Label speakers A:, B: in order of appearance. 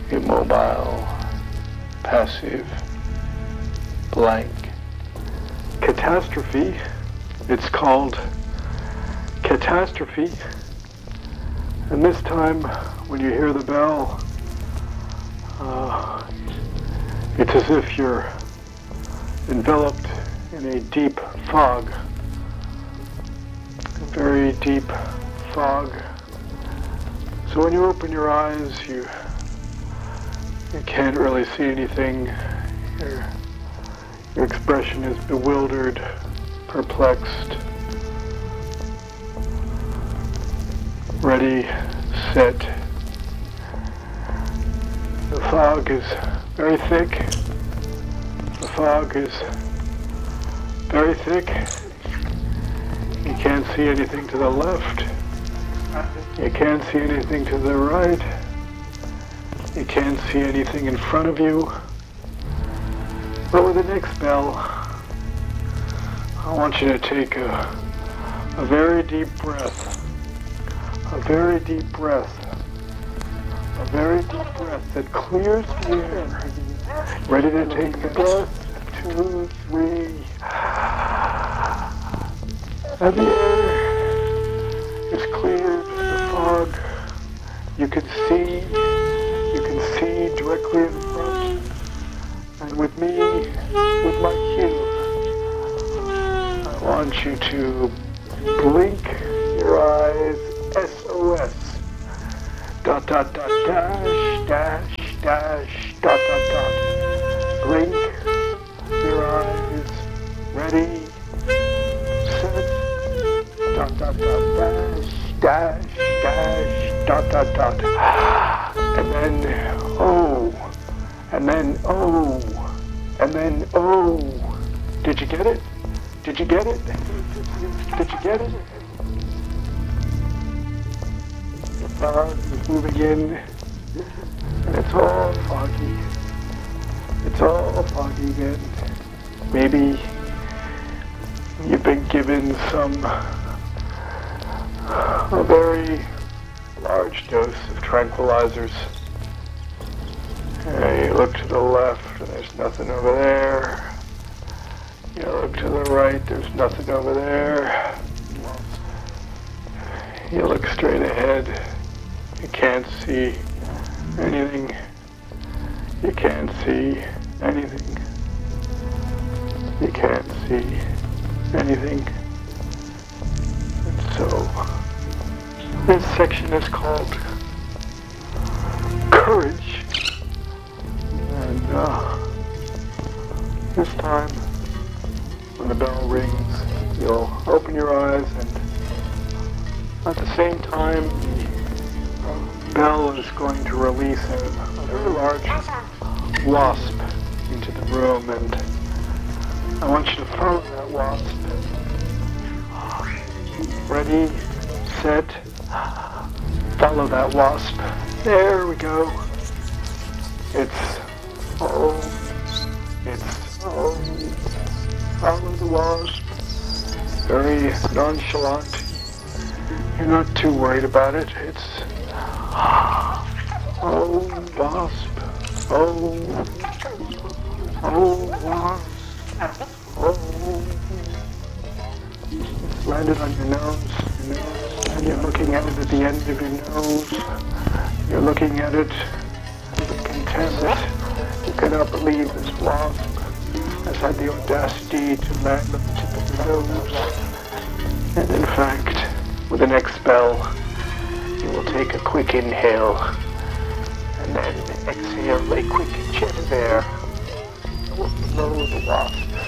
A: immobile, passive, blank. Catastrophe. It's called catastrophe. And this time, when you hear the bell, it's as if you're enveloped in a deep fog, a very deep fog. So when you open your eyes, you can't really see anything. Your expression is bewildered, perplexed. Ready, set. The fog is very thick. The fog is very thick. You can't see anything to the left. You can't see anything to the right. You can't see anything in front of you. But with the next bell, I want you to take a very deep breath. A very deep breath. A very deep breath that clears the air. Ready to take the breath? 2, 3. And the air is cleared. The fog. You can see directly in front. And with me, with my cue, I want you to blink your eyes. SOS. Dot dot dot dash dash dash dot dot dot. Blink your eyes. Ready, set. Dot dot dot dash dash dash dot dot dot. And then oh, and then oh, and then oh. Did you get it? Did you get it? Did you get it? The fog is moving in, and it's all foggy. It's all foggy again. Maybe you've been given a very large dose of tranquilizers. You look to the left, and there's nothing over there. You look to the right, there's nothing over there. You look straight ahead. You can't see anything. You can't see anything. You can't see anything. And so, this section is called Courage. And this time, when the bell rings, you'll open your eyes, and at the same time, the bell is going to release a very large wasp into the room, and I want you to follow that wasp. Ready, set, follow that wasp. There we go. Follow the wasp. Very nonchalant. You're not too worried about it. It's, oh, wasp. Oh, wasp. Oh. It's landed on your nose. And you're looking at it at the end of your nose. You're looking at it with contempt. You cannot believe this wasp has had the audacity to land on the tip of your nose. And in fact, with the next spell, you will take a quick inhale and then exhale a quick jet of air. It will blow the wasp